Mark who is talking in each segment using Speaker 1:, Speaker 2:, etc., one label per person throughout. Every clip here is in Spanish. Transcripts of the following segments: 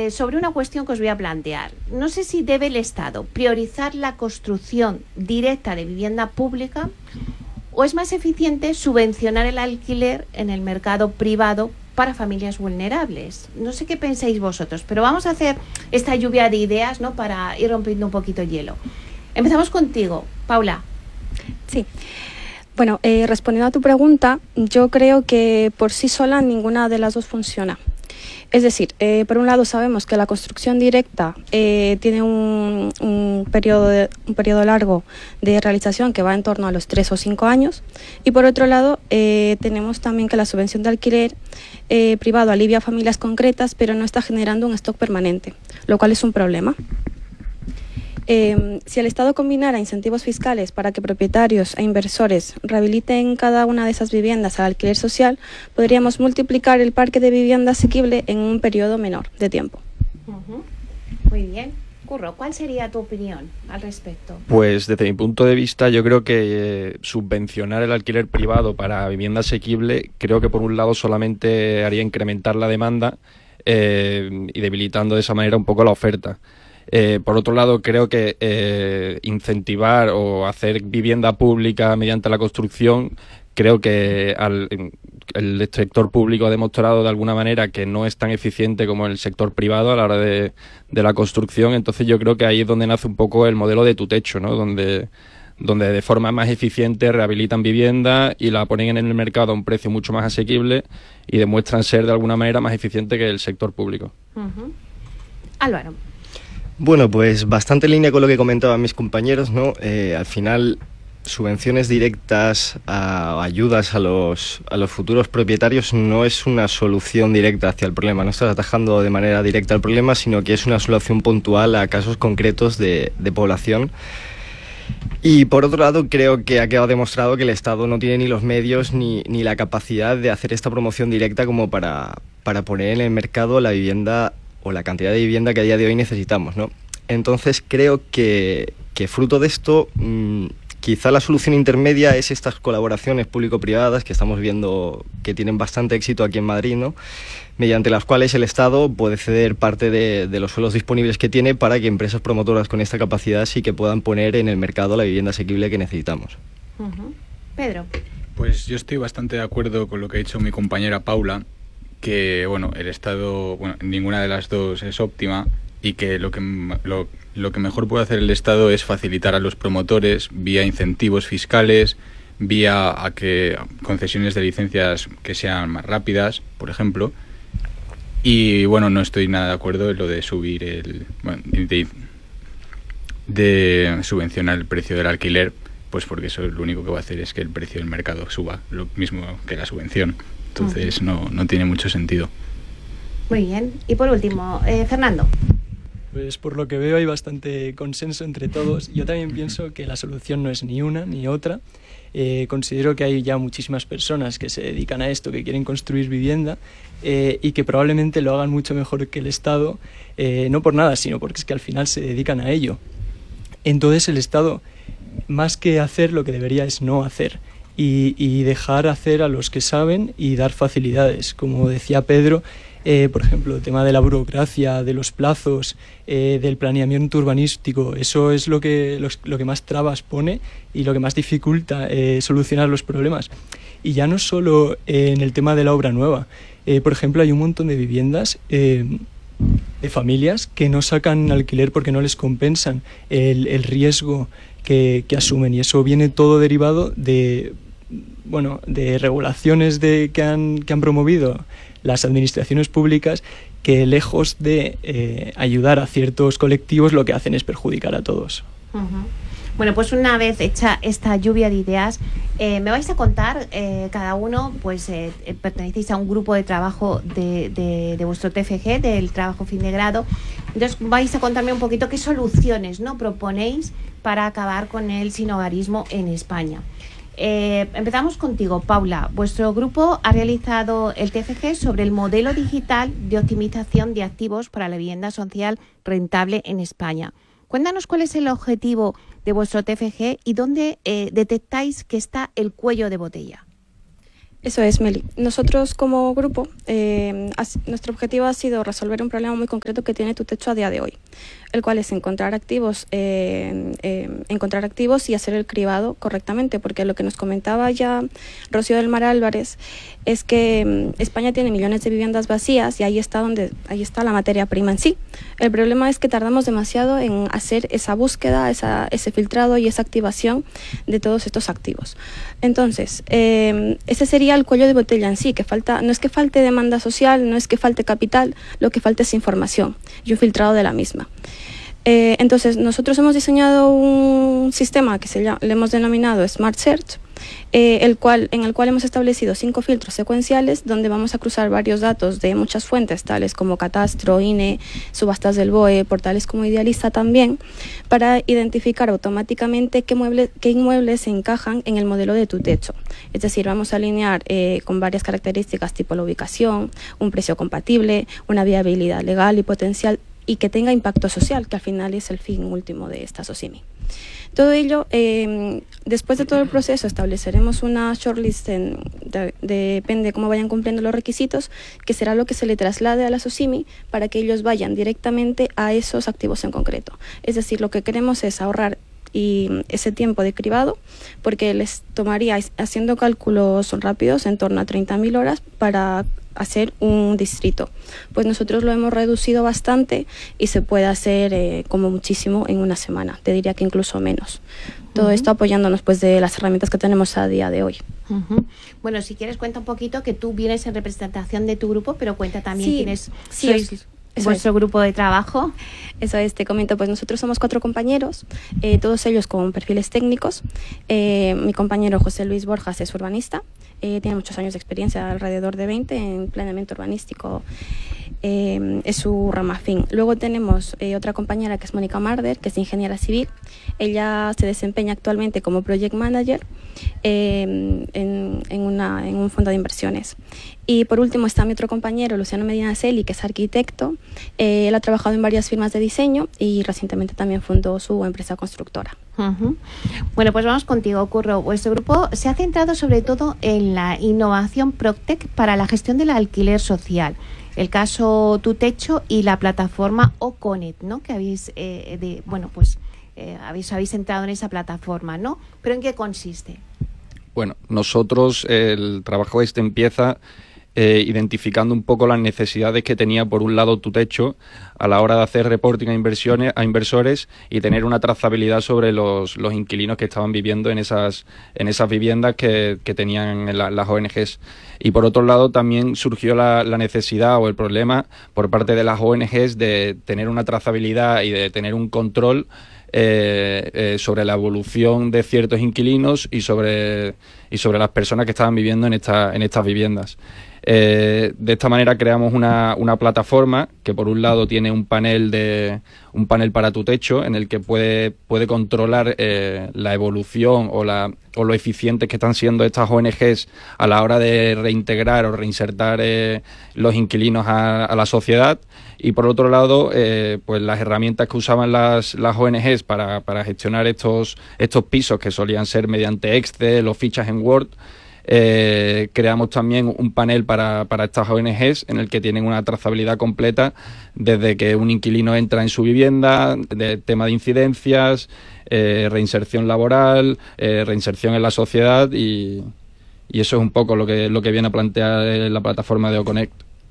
Speaker 1: sobre una cuestión que os voy a plantear. No sé si debe el Estado priorizar la construcción directa de vivienda pública o es más eficiente subvencionar el alquiler en el mercado privado para familias vulnerables. No sé qué pensáis vosotros, pero vamos a hacer esta lluvia de ideas, ¿no?, para ir rompiendo un poquito el hielo. Empezamos contigo, Paula.
Speaker 2: Sí. Bueno, respondiendo a tu pregunta, yo creo que por sí sola ninguna de las dos funciona. Es decir, por un lado sabemos que la construcción directa tiene un periodo largo de realización que va en torno a los 3 o 5 años, y por otro lado tenemos también que la subvención de alquiler privado alivia a familias concretas, pero no está generando un stock permanente, lo cual es un problema. Si el Estado combinara incentivos fiscales para que propietarios e inversores rehabiliten cada una de esas viviendas al alquiler social, podríamos multiplicar el parque de vivienda asequible en un periodo menor de tiempo.
Speaker 1: Muy bien. Curro, ¿cuál sería tu opinión al respecto?
Speaker 3: Pues desde mi punto de vista yo creo que subvencionar el alquiler privado para vivienda asequible creo que por un lado solamente haría incrementar la demanda y debilitando de esa manera un poco la oferta. Por otro lado, creo que incentivar o hacer vivienda pública mediante la construcción, creo que el sector público ha demostrado de alguna manera que no es tan eficiente como el sector privado a la hora de la construcción. Entonces yo creo que ahí es donde nace un poco el modelo de tu techo, ¿no?, donde de forma más eficiente rehabilitan vivienda y la ponen en el mercado a un precio mucho más asequible y demuestran ser de alguna manera más eficiente que el sector público.
Speaker 1: Álvaro.
Speaker 4: Bueno, pues bastante en línea con lo que comentaban mis compañeros, ¿no? Al final, subvenciones directas, ayudas a los futuros propietarios no es una solución directa hacia el problema, no estás atajando de manera directa el problema, sino que es una solución puntual a casos concretos de población. Y por otro lado, creo que ha quedado demostrado que el Estado no tiene ni los medios ni la capacidad de hacer esta promoción directa como para poner en el mercado la vivienda o la cantidad de vivienda que a día de hoy necesitamos, ¿no? Entonces creo que fruto de esto, quizá la solución intermedia es estas colaboraciones público-privadas que estamos viendo que tienen bastante éxito aquí en Madrid, ¿no?, mediante las cuales el Estado puede ceder parte de los suelos disponibles que tiene para que empresas promotoras con esta capacidad sí que puedan poner en el mercado la vivienda asequible que necesitamos.
Speaker 1: Pedro.
Speaker 5: Pues yo estoy bastante de acuerdo con lo que ha dicho mi compañera Paula, que bueno, el Estado, ninguna de las dos es óptima y que lo que mejor puede hacer el Estado es facilitar a los promotores vía incentivos fiscales, vía a que concesiones de licencias que sean más rápidas, por ejemplo. Y bueno, no estoy nada de acuerdo en lo de subir de subvencionar el precio del alquiler, pues porque eso lo único que va a hacer es que el precio del mercado suba, lo mismo que la subvención. Entonces no tiene mucho sentido.
Speaker 1: Muy bien. Y por último, Fernando.
Speaker 6: Pues por lo que veo hay bastante consenso entre todos. Yo también pienso que la solución no es ni una ni otra. Considero que hay ya muchísimas personas que se dedican a esto, que quieren construir vivienda y que probablemente lo hagan mucho mejor que el Estado, no por nada, sino porque es que al final se dedican a ello. Entonces el Estado, más que hacer, lo que debería es no hacer. Y dejar hacer a los que saben y dar facilidades. Como decía Pedro, por ejemplo, el tema de la burocracia, de los plazos, del planeamiento urbanístico, eso es lo que más trabas pone y lo que más dificulta solucionar los problemas. Y ya no solo en el tema de la obra nueva. Por ejemplo, hay un montón de viviendas de familias que no sacan alquiler porque no les compensan el riesgo que asumen, y eso viene todo derivado de regulaciones que han promovido las administraciones públicas, que lejos de ayudar a ciertos colectivos lo que hacen es perjudicar a todos.
Speaker 1: Bueno, pues una vez hecha esta lluvia de ideas, me vais a contar, cada uno, pues pertenecéis a un grupo de trabajo de vuestro TFG, del trabajo fin de grado. Entonces vais a contarme un poquito qué soluciones, ¿no?, proponéis para acabar con el sinhogarismo en España. Empezamos contigo, Paula. Vuestro grupo ha realizado el TFG sobre el modelo digital de optimización de activos para la vivienda social rentable en España. Cuéntanos cuál es el objetivo de vuestro TFG y dónde detectáis que está el cuello de botella.
Speaker 2: Eso es, Meli. Nosotros como grupo, nuestro objetivo ha sido resolver un problema muy concreto que tiene Tu Techo a día de hoy, el cual es encontrar activos y hacer el cribado correctamente, porque lo que nos comentaba ya Rocío del Mar Álvarez es que España tiene millones de viviendas vacías y ahí está la materia prima en sí. El problema es que tardamos demasiado en hacer esa búsqueda, ese filtrado y esa activación de todos estos activos. Entonces, ese sería el cuello de botella en sí, no es que falte demanda social, no es que falte capital, lo que falta es información y un filtrado de la misma. Entonces, nosotros hemos diseñado un sistema que le hemos denominado Smart Search, en el cual hemos establecido 5 filtros secuenciales donde vamos a cruzar varios datos de muchas fuentes, tales como Catastro, INE, subastas del BOE, portales como Idealista también, para identificar automáticamente qué inmuebles se encajan en el modelo de Tu Techo. Es decir, vamos a alinear con varias características tipo la ubicación, un precio compatible, una viabilidad legal y potencial y que tenga impacto social, que al final es el fin último de esta SOCIMI. Todo ello, después de todo el proceso, estableceremos una shortlist, depende cómo vayan cumpliendo los requisitos, que será lo que se le traslade a la SOCIMI para que ellos vayan directamente a esos activos en concreto. Es decir, lo que queremos es ahorrar ese tiempo de cribado, porque les tomaría, haciendo cálculos rápidos, en torno a 30.000 horas para hacer un distrito. Pues nosotros lo hemos reducido bastante y se puede hacer como muchísimo en una semana, te diría que incluso menos. Todo esto apoyándonos pues de las herramientas que tenemos a día de hoy.
Speaker 1: Bueno, si quieres cuenta un poquito, que tú vienes en representación de tu grupo, pero cuenta también quiénes sois vuestro grupo de trabajo.
Speaker 2: Eso es, te comento, pues nosotros somos 4 compañeros, todos ellos con perfiles técnicos. Mi compañero José Luis Borjas es urbanista, tiene muchos años de experiencia, alrededor de 20 en planeamiento urbanístico, es su rama fin. Luego tenemos otra compañera que es Mónica Marder, que es ingeniera civil. Ella se desempeña actualmente como project manager en un fondo de inversiones. Y por último está mi otro compañero, Luciano Medina Celi, que es arquitecto. Él ha trabajado en varias firmas de diseño y recientemente también fundó su empresa constructora.
Speaker 1: Bueno, pues vamos contigo, Curro. Vuestro grupo se ha centrado sobre todo en la innovación PropTech para la gestión del alquiler social. El caso Tu Techo y la plataforma Oconet, ¿no? Que habéis, habéis entrado en esa plataforma, ¿no? ¿Pero en qué consiste?
Speaker 3: Bueno, nosotros el trabajo empieza identificando un poco las necesidades que tenía, por un lado, Tu Techo a la hora de hacer reporting a inversores y tener una trazabilidad sobre los inquilinos que estaban viviendo en esas viviendas que tenían las ONGs. Y por otro lado también surgió la necesidad o el problema por parte de las ONGs de tener una trazabilidad y de tener un control sobre la evolución de ciertos inquilinos y sobre las personas que estaban viviendo en estas viviendas. De esta manera creamos una plataforma que por un lado tiene un panel para Tu Techo en el que puede controlar la evolución o lo eficientes que están siendo estas ONGs a la hora de reintegrar o reinsertar los inquilinos a la sociedad. Y por otro lado, pues las herramientas que usaban las ONGs para gestionar estos pisos, que solían ser mediante Excel o fichas en Word. Creamos también un panel para estas ONGs en el que tienen una trazabilidad completa desde que un inquilino entra en su vivienda, de tema de incidencias, reinserción laboral, reinserción en la sociedad y eso es un poco lo que viene a plantear la plataforma de Oconnect.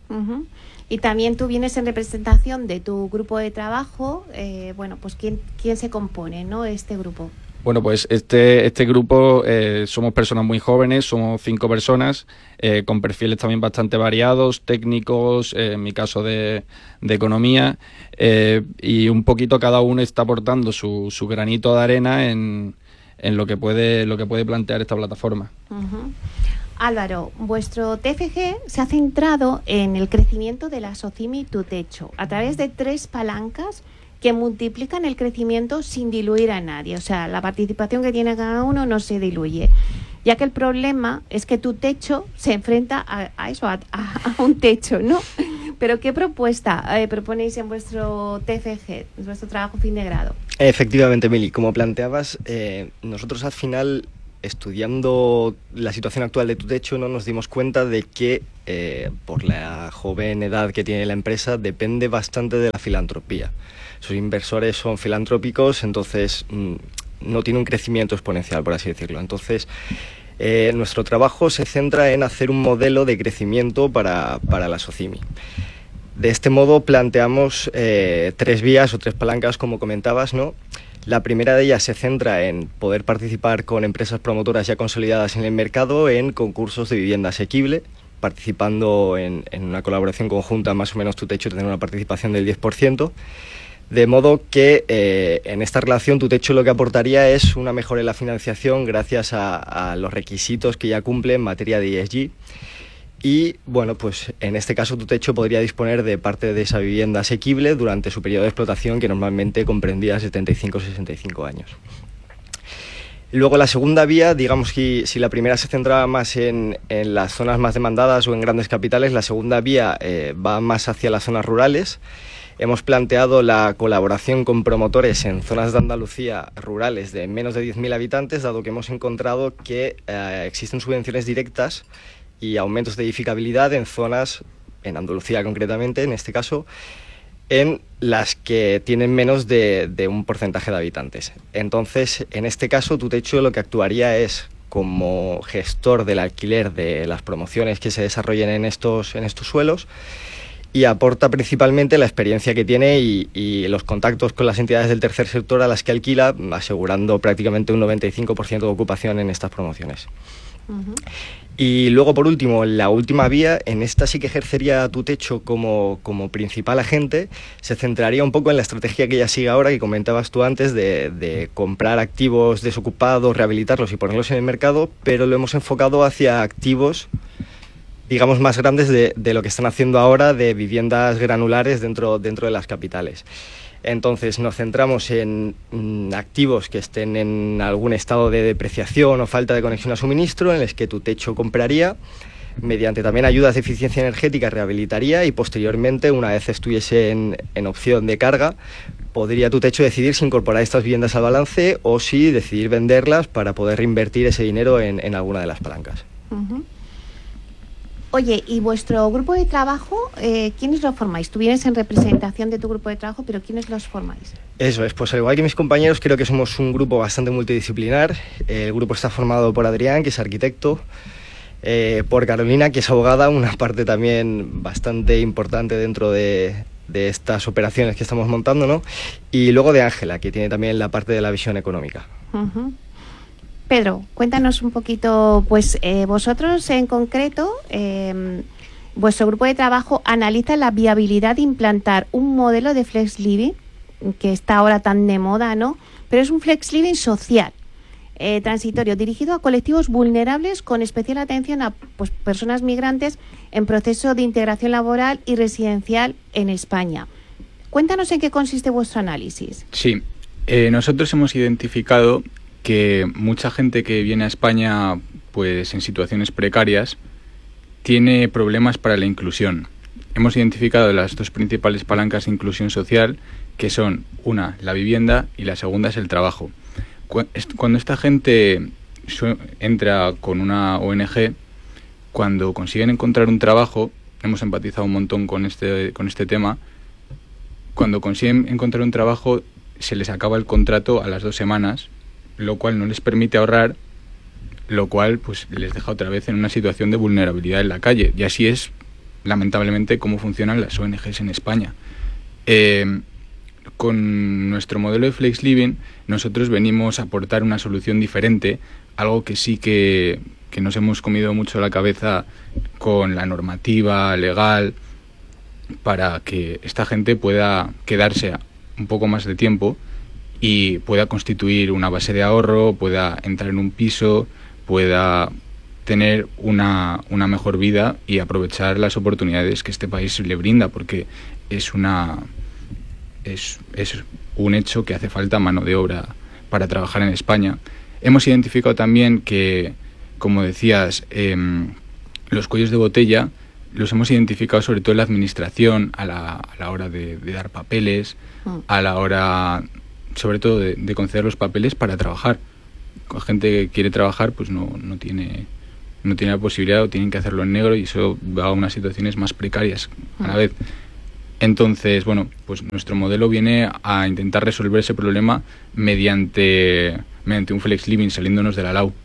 Speaker 1: Y también tú vienes en representación de tu grupo de trabajo. Pues ¿quién se compone, ¿no? Este grupo?
Speaker 3: Bueno, pues este grupo somos personas muy jóvenes, somos 5 personas con perfiles también bastante variados, técnicos, en mi caso de economía, y un poquito cada uno está aportando su granito de arena en lo que puede plantear esta plataforma.
Speaker 1: Álvaro, vuestro TFG se ha centrado en el crecimiento de la SOCIMI Tu Techo a través de 3 palancas que multiplican el crecimiento sin diluir a nadie. O sea, la participación que tiene cada uno no se diluye, ya que el problema es que Tu Techo se enfrenta a un techo, ¿no? Pero ¿qué propuesta proponéis en vuestro TFG, en vuestro trabajo fin de grado?
Speaker 4: Efectivamente, Mili, como planteabas, nosotros al final estudiando la situación actual de Tutecho, no nos dimos cuenta de que por la joven edad que tiene la empresa depende bastante de la filantropía. Sus inversores son filantrópicos, entonces no tiene un crecimiento exponencial, por así decirlo. Entonces, nuestro trabajo se centra en hacer un modelo de crecimiento para la Socimi. De este modo planteamos 3 vías o 3 palancas, como comentabas, ¿no? La primera de ellas se centra en poder participar con empresas promotoras ya consolidadas en el mercado en concursos de vivienda asequible, participando en una colaboración conjunta, más o menos Tutecho tener una participación del 10%, de modo que en esta relación Tutecho lo que aportaría es una mejora en la financiación gracias a los requisitos que ya cumple en materia de ESG. Y bueno, pues en este caso Tutecho podría disponer de parte de esa vivienda asequible durante su periodo de explotación, que normalmente comprendía 75-65 años. Luego la segunda vía, digamos que si la primera se centraba más en las zonas más demandadas o en grandes capitales, la segunda vía va más hacia las zonas rurales. Hemos planteado la colaboración con promotores en zonas de Andalucía rurales de menos de 10.000 habitantes, dado que hemos encontrado que existen subvenciones directas y aumentos de edificabilidad en zonas, en Andalucía concretamente, en este caso, en las que tienen menos de un porcentaje de habitantes. Entonces, en este caso, Tutecho lo que actuaría es como gestor del alquiler de las promociones que se desarrollen en estos suelos, y aporta principalmente la experiencia que tiene y los contactos con las entidades del tercer sector a las que alquila, asegurando prácticamente un 95% de ocupación en estas promociones. Uh-huh. Y luego, por último, la última vía, en esta sí que ejercería Tutecho como principal agente, se centraría un poco en la estrategia que ya sigue ahora, que comentabas tú antes, de comprar activos desocupados, rehabilitarlos y ponerlos en el mercado, pero lo hemos enfocado hacia activos, digamos, más grandes de lo que están haciendo ahora, de viviendas granulares dentro de las capitales. Entonces nos centramos en activos que estén en algún estado de depreciación o falta de conexión a suministro, en los que Tutecho compraría, mediante también ayudas de eficiencia energética rehabilitaría, y posteriormente, una vez estuviese en opción de carga, podría Tutecho decidir si incorporar estas viviendas al balance o si decidir venderlas para poder reinvertir ese dinero en alguna de las palancas.
Speaker 1: Uh-huh. Oye, ¿y vuestro grupo de trabajo, quiénes lo formáis? Tú vienes en representación de tu grupo de trabajo, pero ¿quiénes los formáis?
Speaker 4: Eso es, pues al igual que mis compañeros, creo que somos un grupo bastante multidisciplinar. El grupo está formado por Adrián, que es arquitecto, por Carolina, que es abogada, una parte también bastante importante dentro de estas operaciones que estamos montando, ¿no? Y luego de Ángela, que tiene también la parte de la visión económica.
Speaker 1: Uh-huh. Pedro, cuéntanos un poquito, pues vosotros en concreto, vuestro grupo de trabajo analiza la viabilidad de implantar un modelo de flex living, que está ahora tan de moda, ¿no? Pero es un flex living social, transitorio, dirigido a colectivos vulnerables, con especial atención a pues, personas migrantes en proceso de integración laboral y residencial en España. Cuéntanos en qué consiste vuestro análisis.
Speaker 5: Sí, nosotros hemos identificado que mucha gente que viene a España pues en situaciones precarias tiene problemas para la inclusión. Hemos identificado las 2 principales palancas de inclusión social, que son una, la vivienda, y la segunda es el trabajo. Cuando esta gente entra con una ONG, cuando consiguen encontrar un trabajo, hemos empatizado un montón con este tema, cuando consiguen encontrar un trabajo se les acaba el contrato a las 2 semanas, lo cual no les permite ahorrar, lo cual pues les deja otra vez en una situación de vulnerabilidad en la calle. Y así es, lamentablemente, cómo funcionan las ONGs en España. Con nuestro modelo de Flex Living, nosotros venimos a aportar una solución diferente, algo que sí que nos hemos comido mucho la cabeza con la normativa legal, para que esta gente pueda quedarse un poco más de tiempo y pueda constituir una base de ahorro, pueda entrar en un piso, pueda tener una mejor vida y aprovechar las oportunidades que este país le brinda, porque es un hecho que hace falta mano de obra para trabajar en España. Hemos identificado también que, como decías, los cuellos de botella los hemos identificado sobre todo en la administración, a la hora de dar papeles, a la hora sobre todo de conceder los papeles para trabajar, gente que quiere trabajar pues no tiene la posibilidad, o tienen que hacerlo en negro, y eso va a unas situaciones más precarias a la vez. Entonces, bueno, pues nuestro modelo viene a intentar resolver ese problema mediante un flex living, saliéndonos de la lau.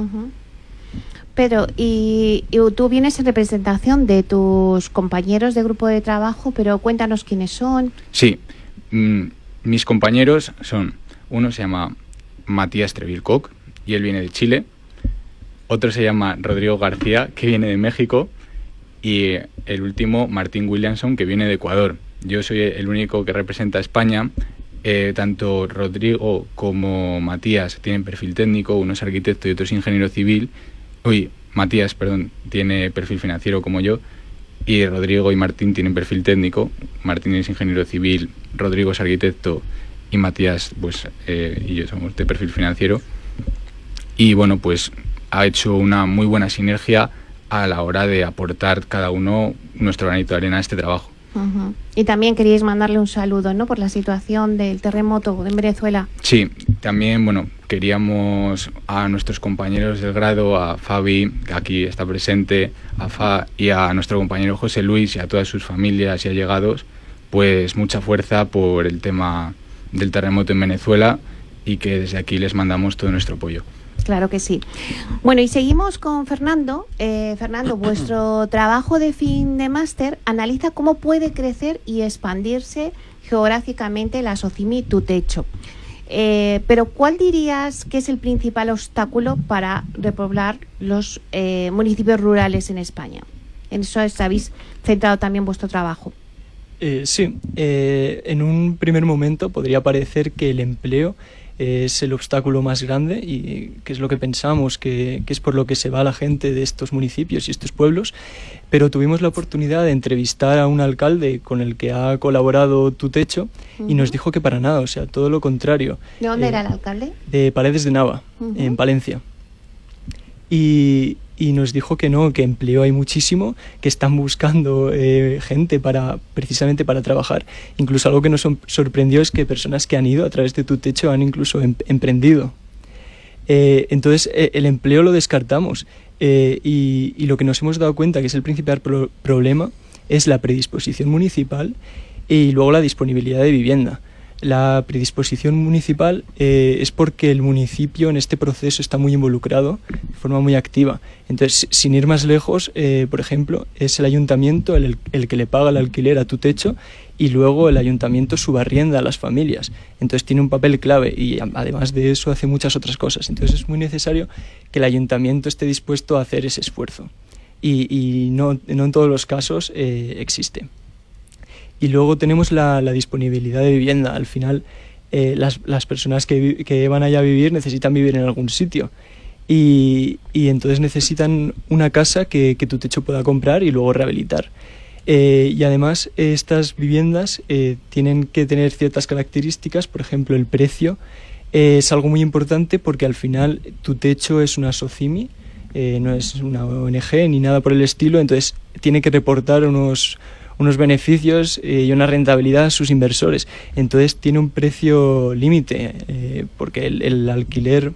Speaker 1: Pero, y tú vienes en representación de tus compañeros de grupo de trabajo, pero cuéntanos quiénes son.
Speaker 5: Sí, mis compañeros son, uno se llama Matías Trevilcock y él viene de Chile, otro se llama Rodrigo García, que viene de México, y el último, Martín Williamson, que viene de Ecuador. Yo soy el único que representa a España. Tanto Rodrigo como Matías tienen perfil técnico, uno es arquitecto y otro es ingeniero civil. Matías, tiene perfil financiero como yo, y Rodrigo y Martín tienen perfil técnico. Martín es ingeniero civil, Rodrigo es arquitecto y Matías y yo somos de perfil financiero. Y bueno, pues ha hecho una muy buena sinergia a la hora de aportar cada uno nuestro granito de arena a este trabajo.
Speaker 1: Y también queríais mandarle un saludo, ¿no?, por la situación del terremoto en Venezuela.
Speaker 5: Sí, también, queríamos a nuestros compañeros del grado, a Fabi, que aquí está presente, a Fa y a nuestro compañero José Luis y a todas sus familias y allegados, pues mucha fuerza por el tema del terremoto en Venezuela, y que desde aquí les mandamos todo nuestro apoyo.
Speaker 1: Claro que sí. Bueno, y seguimos con Fernando. Fernando, vuestro trabajo de fin de máster analiza cómo puede crecer y expandirse geográficamente la SOCIMI Tu Techo. Pero ¿cuál dirías que es el principal obstáculo para repoblar los municipios rurales en España? En eso habéis centrado también vuestro trabajo.
Speaker 6: Sí, en un primer momento podría parecer que el empleo es el obstáculo más grande, y que es lo que pensamos que es por lo que se va la gente de estos municipios y estos pueblos, pero tuvimos la oportunidad de entrevistar a un alcalde con el que ha colaborado Tu Techo, y nos dijo que para nada, o sea, todo lo contrario.
Speaker 1: ¿De dónde era el alcalde?
Speaker 6: De Paredes de Nava, en Palencia. Y nos dijo que no, que empleo hay muchísimo, que están buscando gente precisamente para trabajar. Incluso algo que nos sorprendió es que personas que han ido a través de Tu Techo han incluso emprendido. Entonces el empleo lo descartamos, y lo que nos hemos dado cuenta que es el principal problema es la predisposición municipal y luego la disponibilidad de vivienda. La predisposición municipal es porque el municipio en este proceso está muy involucrado de forma muy activa. Entonces, sin ir más lejos, por ejemplo, es el ayuntamiento el que le paga el alquiler a Tu Techo, y luego el ayuntamiento subarrienda a las familias. Entonces tiene un papel clave, y además de eso hace muchas otras cosas. Entonces es muy necesario que el ayuntamiento esté dispuesto a hacer ese esfuerzo. Y no en todos los casos existe. Y luego tenemos la disponibilidad de vivienda. Al final, las personas que van allá a vivir necesitan vivir en algún sitio. Y entonces necesitan una casa que Tu Techo pueda comprar y luego rehabilitar. Y además, estas viviendas tienen que tener ciertas características. Por ejemplo, el precio es algo muy importante, porque al final Tu Techo es una SOCIMI, no es una ONG ni nada por el estilo. Entonces tiene que reportar unos beneficios y una rentabilidad a sus inversores. Entonces tiene un precio límite, porque el alquiler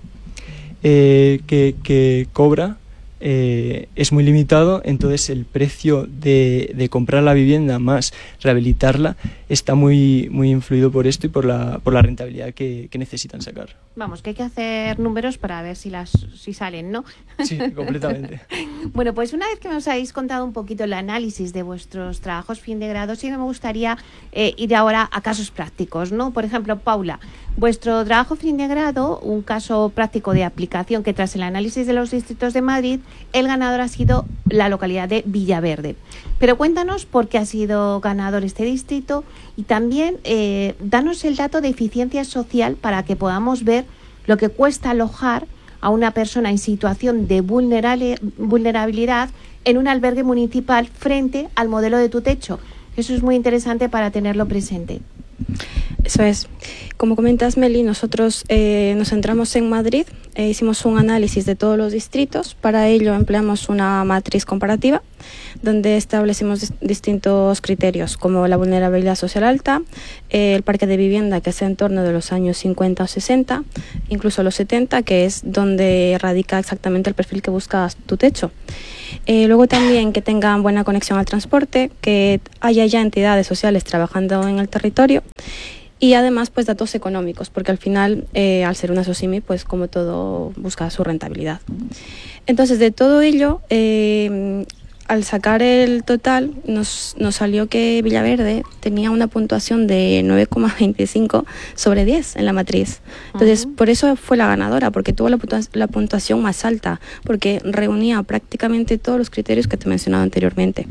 Speaker 6: que cobra es muy limitado. Entonces el precio de comprar la vivienda más rehabilitarla está muy, muy influido por esto y por la rentabilidad que necesitan sacar.
Speaker 1: Vamos, que hay que hacer números para ver si salen, ¿no?
Speaker 6: Sí, completamente.
Speaker 1: Bueno, pues una vez que nos habéis contado un poquito el análisis de vuestros trabajos fin de grado, sí me gustaría ir ahora a casos prácticos, ¿no? Por ejemplo, Paula, vuestro trabajo fin de grado, un caso práctico de aplicación que tras el análisis de los distritos de Madrid, el ganador ha sido la localidad de Villaverde. Pero cuéntanos por qué ha sido ganador este distrito, y también danos el dato de eficiencia social para que podamos ver lo que cuesta alojar a una persona en situación de vulnerabilidad en un albergue municipal frente al modelo de Tu Techo. Eso es muy interesante para tenerlo presente.
Speaker 2: Eso es. Como comentas, Meli, nosotros nos centramos en Madrid, hicimos un análisis de todos los distritos. Para ello empleamos una matriz comparativa donde establecimos distintos criterios como la vulnerabilidad social alta, el parque de vivienda que es en torno de los años 50 o 60, incluso los 70, que es donde radica exactamente el perfil que buscas tu techo. Luego también que tengan buena conexión al transporte, que haya ya entidades sociales trabajando en el territorio y además pues datos económicos, porque al final al ser una SOCIMI pues como todo busca su rentabilidad. Entonces de todo ello, al sacar el total nos salió que Villaverde tenía una puntuación de 9,25 sobre 10 en la matriz. Entonces por eso fue la ganadora, porque tuvo la puntuación más alta, porque reunía prácticamente todos los criterios que te he mencionado anteriormente.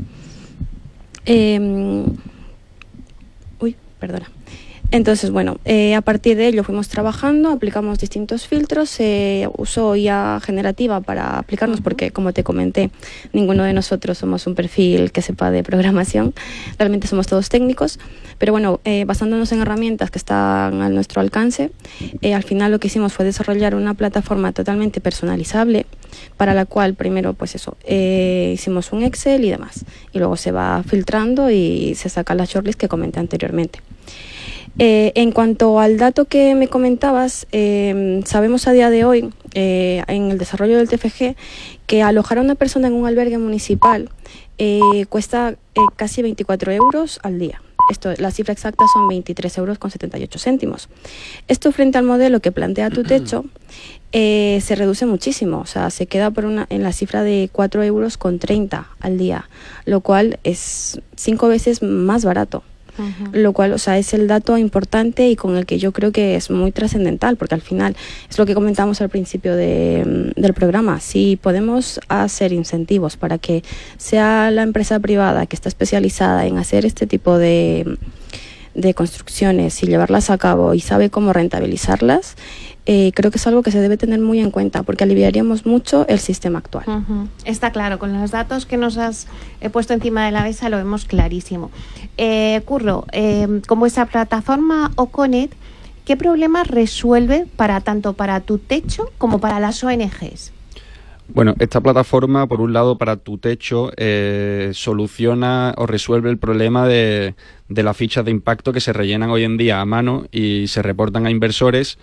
Speaker 2: Perdona. Entonces, bueno, a partir de ello fuimos trabajando, aplicamos distintos filtros, se usó IA generativa para aplicarnos porque, como te comenté, ninguno de nosotros somos un perfil que sepa de programación, realmente somos todos técnicos, pero bueno, basándonos en herramientas que están a nuestro alcance, al final lo que hicimos fue desarrollar una plataforma totalmente personalizable, para la cual primero, pues eso, hicimos un Excel y demás, y luego se va filtrando y se saca la shortlist que comenté anteriormente. En cuanto al dato que me comentabas, sabemos a día de hoy, en el desarrollo del TFG, que alojar a una persona en un albergue municipal cuesta casi 24 euros al día. La cifra exacta son 23,78 euros. Esto frente al modelo que plantea Tu Techo se reduce muchísimo, o sea, se queda en la cifra de 4,30 euros al día, lo cual es 5 veces más barato. Lo cual, o sea, es el dato importante y con el que yo creo que es muy trascendental, porque al final es lo que comentamos al principio del programa. Si podemos hacer incentivos para que sea la empresa privada que está especializada en hacer este tipo de construcciones y llevarlas a cabo y sabe cómo rentabilizarlas, creo que es algo que se debe tener muy en cuenta, porque aliviaríamos mucho el sistema actual.
Speaker 1: Está claro, con los datos que nos has puesto encima de la mesa lo vemos clarísimo. Curro, como esa plataforma Oconet, ¿qué problemas resuelve tanto para Tu Techo como para las ONGs?
Speaker 3: Bueno, esta plataforma, por un lado, para Tu Techo, soluciona o resuelve el problema de las fichas de impacto que se rellenan hoy en día a mano y se reportan a inversores.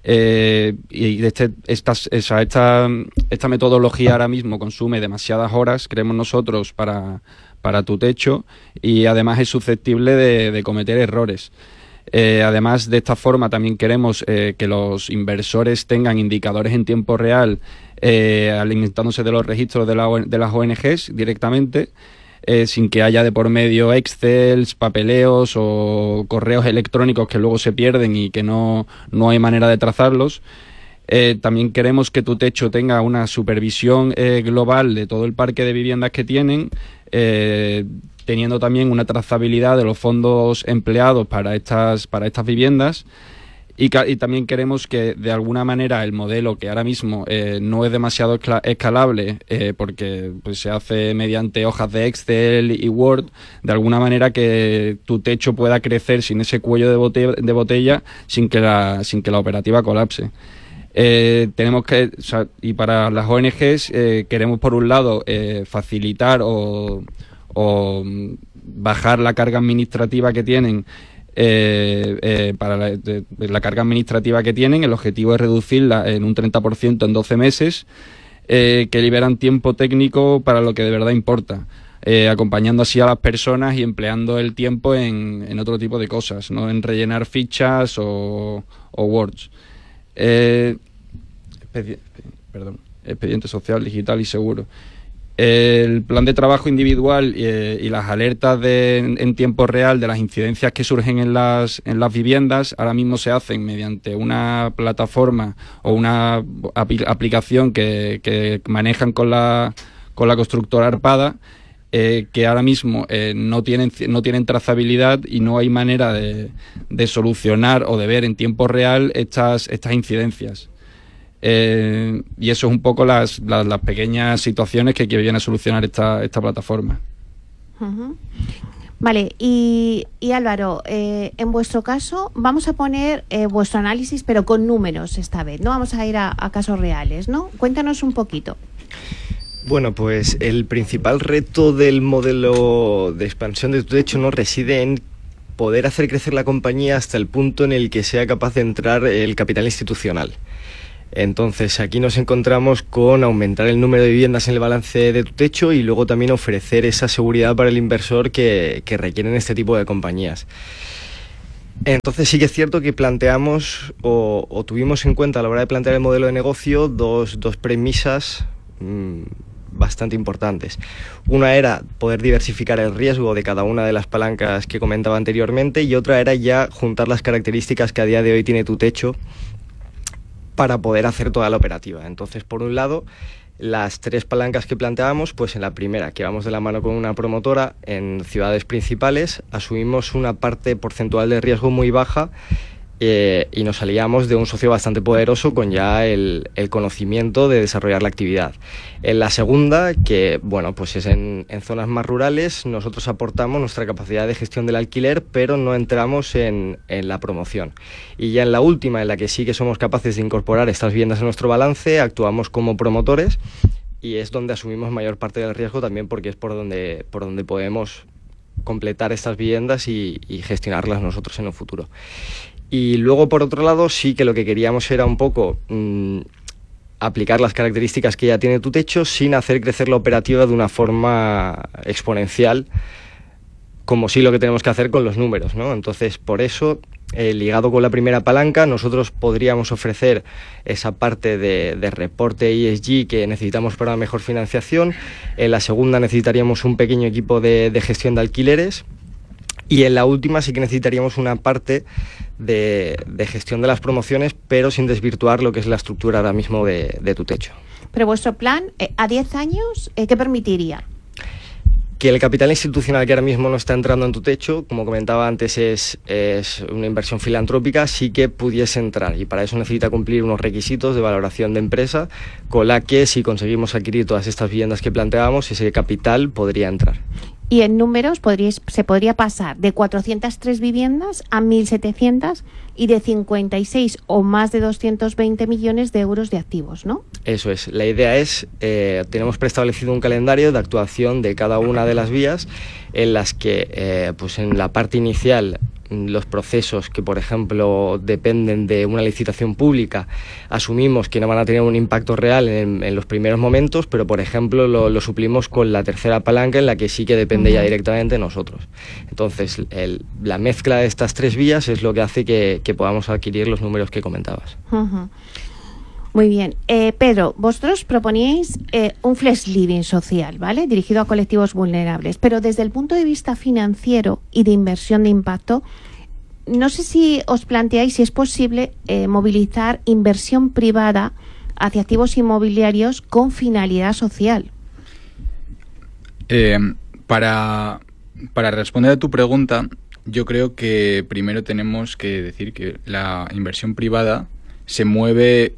Speaker 3: Y esta metodología ahora mismo consume demasiadas horas, creemos nosotros, para Tu Techo, y además es susceptible de cometer errores. Además, de esta forma también queremos que los inversores tengan indicadores en tiempo real alimentándose de los registros de las ONGs directamente, sin que haya de por medio Excel, papeleos o correos electrónicos que luego se pierden y que no hay manera de trazarlos. También queremos que Tu Techo tenga una supervisión global de todo el parque de viviendas que tienen, teniendo también una trazabilidad de los fondos empleados para estas viviendas. Y también queremos que de alguna manera el modelo, que ahora mismo no es demasiado escalable porque pues, se hace mediante hojas de Excel y Word, de alguna manera que Tu Techo pueda crecer sin ese cuello de botella sin que la operativa colapse. Tenemos que, o sea, y para las ONGs queremos por un lado facilitar o bajar la carga administrativa que tienen. Para la carga administrativa que tienen, el objetivo es reducirla en un 30% en 12 meses, que liberan tiempo técnico para lo que de verdad importa, acompañando así a las personas y empleando el tiempo en otro tipo de cosas, no en rellenar fichas o Words. Expediente social, digital y seguro. El plan de trabajo individual y las alertas en tiempo real de las incidencias que surgen en las viviendas ahora mismo se hacen mediante una plataforma o una aplicación que manejan con la constructora Arpada, que ahora mismo no tienen trazabilidad y no hay manera de solucionar o de ver en tiempo real estas incidencias. Y eso es un poco las pequeñas situaciones que viene a solucionar esta plataforma.
Speaker 1: Vale, y Álvaro, en vuestro caso vamos a poner vuestro análisis, pero con números esta vez, no vamos a ir a casos reales, ¿no? Cuéntanos un poquito.
Speaker 4: Bueno, pues el principal reto del modelo de expansión de Tutecho no reside en poder hacer crecer la compañía hasta el punto en el que sea capaz de entrar el capital institucional. Entonces aquí nos encontramos con aumentar el número de viviendas en el balance de Tutecho y luego también ofrecer esa seguridad para el inversor que requieren este tipo de compañías. Entonces sí que es cierto que planteamos o tuvimos en cuenta a la hora de plantear el modelo de negocio dos premisas bastante importantes. Una era poder diversificar el riesgo de cada una de las palancas que comentaba anteriormente y otra era ya juntar las características que a día de hoy tiene Tutecho para poder hacer toda la operativa. Entonces, por un lado, las 3 palancas que planteábamos, pues en la primera, que vamos de la mano con una promotora en ciudades principales, asumimos una parte porcentual de riesgo muy baja y nos aliamos de un socio bastante poderoso con ya el conocimiento de desarrollar la actividad. En la segunda, que bueno, pues es en zonas más rurales, nosotros aportamos nuestra capacidad de gestión del alquiler, pero no entramos en la promoción. Y ya en la última, en la que sí que somos capaces de incorporar estas viviendas en nuestro balance, actuamos como promotores y es donde asumimos mayor parte del riesgo también porque es por donde podemos completar estas viviendas y gestionarlas nosotros en el futuro. Y luego, por otro lado, sí que lo que queríamos era un poco aplicar las características que ya tiene Tutecho sin hacer crecer la operativa de una forma exponencial, como sí lo que tenemos que hacer con los números, ¿no? Entonces, por eso, ligado con la primera palanca, nosotros podríamos ofrecer esa parte de reporte ESG que necesitamos para una mejor financiación. En la segunda necesitaríamos un pequeño equipo de gestión de alquileres. Y en la última sí que necesitaríamos una parte de gestión de las promociones, pero sin desvirtuar lo que es la estructura ahora mismo de Tutecho.
Speaker 1: Pero vuestro plan, a 10 años, ¿qué permitiría?
Speaker 4: Que el capital institucional que ahora mismo no está entrando en Tutecho, como comentaba antes, es una inversión filantrópica, sí que pudiese entrar. Y para eso necesita cumplir unos requisitos de valoración de empresa, con la que si conseguimos adquirir todas estas viviendas que planteábamos, ese capital podría entrar.
Speaker 1: Y en números se podría pasar de 403 viviendas a 1.700 y de 56 o más de 220 millones de euros de activos, ¿no?
Speaker 4: Eso es. La idea es, tenemos preestablecido un calendario de actuación de cada una de las vías en las que, pues en la parte inicial, los procesos que, por ejemplo, dependen de una licitación pública, asumimos que no van a tener un impacto real en los primeros momentos, pero, por ejemplo, lo suplimos con la tercera palanca en la que sí que depende ya directamente de nosotros. Entonces, la mezcla de estas 3 vías es lo que hace que podamos adquirir los números que comentabas.
Speaker 1: Muy bien. Pedro, vosotros proponíais un flex living social, ¿vale? Dirigido a colectivos vulnerables, pero desde el punto de vista financiero y de inversión de impacto, no sé si os planteáis si es posible movilizar inversión privada hacia activos inmobiliarios con finalidad social.
Speaker 5: Para responder a tu pregunta, yo creo que primero tenemos que decir que la inversión privada se mueve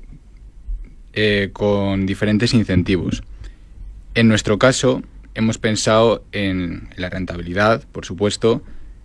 Speaker 5: con diferentes incentivos. En nuestro caso, hemos pensado en la rentabilidad, por supuesto,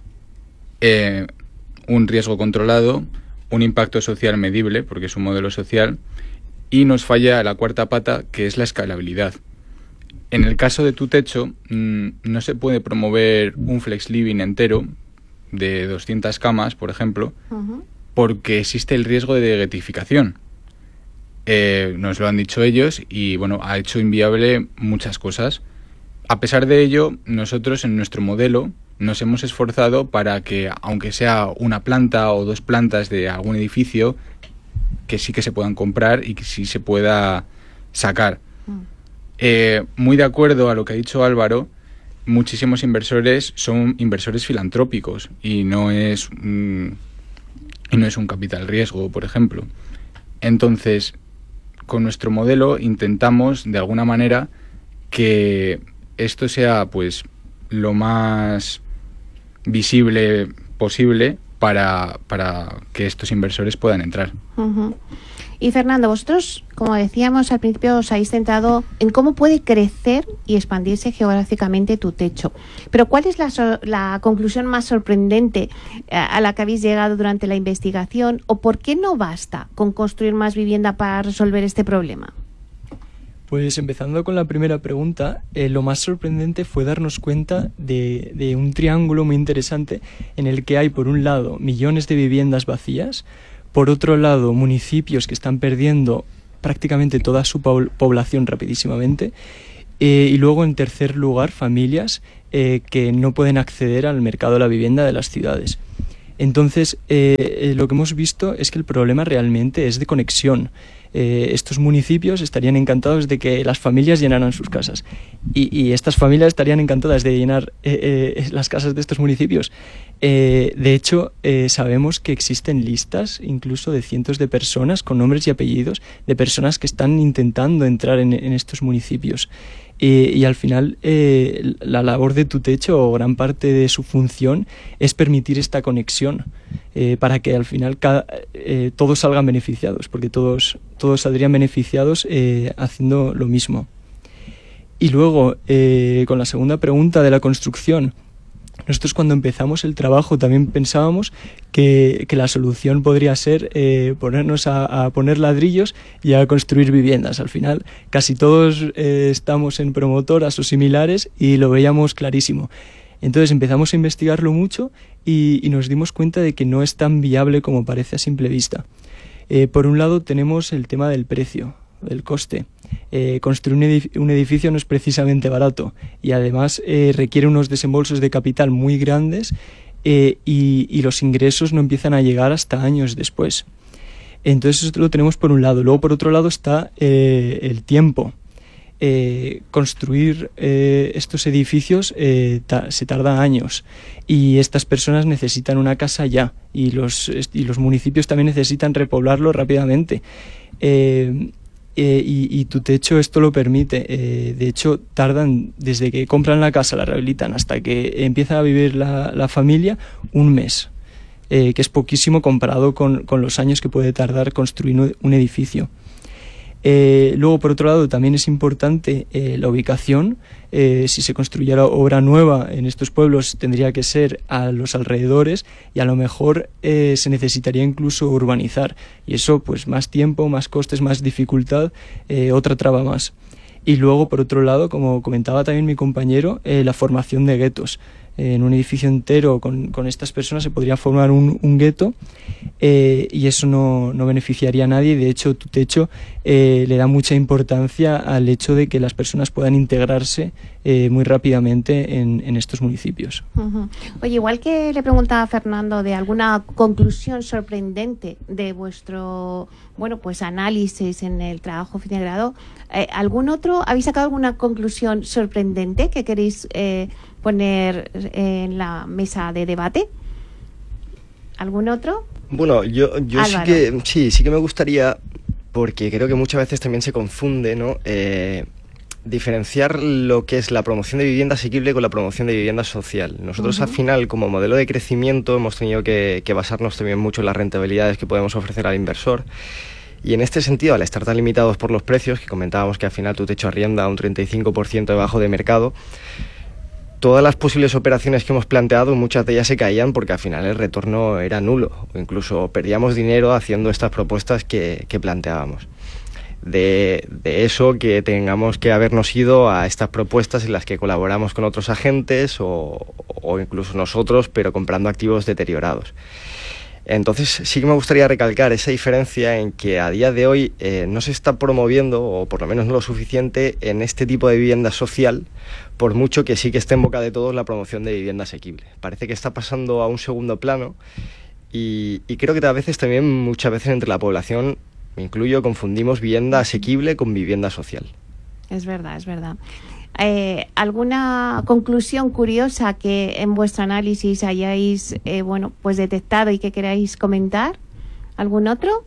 Speaker 5: un riesgo controlado, un impacto social medible, porque es un modelo social, y nos falla la cuarta pata, que es la escalabilidad. En el caso de Tutecho, no se puede promover un flex living entero de 200 camas, por ejemplo, porque existe el riesgo de guetificación. Nos lo han dicho ellos y bueno, ha hecho inviable muchas cosas. A pesar de ello, nosotros en nuestro modelo nos hemos esforzado para que, aunque sea una planta o 2 plantas de algún edificio, que sí que se puedan comprar y que sí se pueda sacar. Muy de acuerdo a lo que ha dicho Álvaro, muchísimos inversores son inversores filantrópicos y no es un capital riesgo, por ejemplo. Entonces, con nuestro modelo intentamos de alguna manera que esto sea pues lo más visible posible para que estos inversores puedan entrar.
Speaker 1: Y Fernando, vosotros, como decíamos al principio, os habéis centrado en cómo puede crecer y expandirse geográficamente tu techo. Pero ¿cuál es la conclusión más sorprendente a la que habéis llegado durante la investigación? ¿O por qué no basta con construir más vivienda para resolver este problema?
Speaker 6: Pues empezando con la primera pregunta, lo más sorprendente fue darnos cuenta de un triángulo muy interesante en el que hay, por un lado, millones de viviendas vacías, por otro lado, municipios que están perdiendo prácticamente toda su población rapidísimamente, y luego, en tercer lugar, familias que no pueden acceder al mercado de la vivienda de las ciudades. Entonces, lo que hemos visto es que el problema realmente es de conexión. Estos municipios estarían encantados de que las familias llenaran sus casas y estas familias estarían encantadas de llenar las casas de estos municipios. De hecho, sabemos que existen listas incluso de cientos de personas con nombres y apellidos de personas que están intentando entrar en estos municipios. Y al final la labor de Tu Techo, o gran parte de su función, es permitir esta conexión para que al final todos salgan beneficiados, porque todos saldrían beneficiados haciendo lo mismo. Y luego, con la segunda pregunta de la construcción, nosotros cuando empezamos el trabajo también pensábamos que la solución podría ser ponernos a poner ladrillos y a construir viviendas. Al final casi todos estamos en promotoras o similares y lo veíamos clarísimo. Entonces empezamos a investigarlo mucho y nos dimos cuenta de que no es tan viable como parece a simple vista. Por un lado tenemos el tema del precio, del coste. Construir un edificio no es precisamente barato y además requiere unos desembolsos de capital muy grandes y los ingresos no empiezan a llegar hasta años después. Entonces eso lo tenemos por un lado. Luego, por otro lado, está el tiempo. Construir estos edificios se tarda años y estas personas necesitan una casa ya y los municipios también necesitan repoblarlo rápidamente. Y Tu Techo esto lo permite. De hecho, tardan desde que compran la casa, la rehabilitan, hasta que empieza a vivir la familia, un mes, que es poquísimo comparado con los años que puede tardar construir un edificio. Luego, por otro lado, también es importante la ubicación. Si se construyera obra nueva en estos pueblos, tendría que ser a los alrededores y a lo mejor se necesitaría incluso urbanizar. Y eso, pues, más tiempo, más costes, más dificultad, otra traba más. Y luego, por otro lado, como comentaba también mi compañero, la formación de guetos. En un edificio entero con estas personas se podría formar un gueto y eso no beneficiaría a nadie. De hecho, Tu Techo le da mucha importancia al hecho de que las personas puedan integrarse muy rápidamente en estos municipios.
Speaker 1: Uh-huh. Oye, igual que le preguntaba a Fernando de alguna conclusión sorprendente de vuestro análisis en el trabajo fin de grado, ¿algún otro? ¿Habéis sacado alguna conclusión sorprendente que queréis poner en la mesa de debate? ¿Algún otro?
Speaker 4: Bueno, yo sí que me gustaría, porque creo que muchas veces también se confunde, ¿no? Diferenciar lo que es la promoción de vivienda asequible con la promoción de vivienda social. Nosotros, al final, como modelo de crecimiento, hemos tenido que basarnos también mucho en las rentabilidades que podemos ofrecer al inversor. Y en este sentido, al estar tan limitados por los precios, que comentábamos que al final Tu Techo arrienda un 35% debajo de mercado, todas las posibles operaciones que hemos planteado, muchas de ellas se caían porque al final el retorno era nulo, o incluso perdíamos dinero haciendo estas propuestas que planteábamos. De eso que tengamos que habernos ido a estas propuestas en las que colaboramos con otros agentes o incluso nosotros, pero comprando activos deteriorados. Entonces sí que me gustaría recalcar esa diferencia en que a día de hoy no se está promoviendo, o por lo menos no lo suficiente, en este tipo de vivienda social, por mucho que sí que esté en boca de todos la promoción de vivienda asequible. Parece que está pasando a un segundo plano y creo que muchas veces entre la población, me incluyo, confundimos vivienda asequible con vivienda social.
Speaker 1: Es verdad, es verdad. ¿Alguna conclusión curiosa que en vuestro análisis hayáis detectado y que queráis comentar? ¿Algún otro?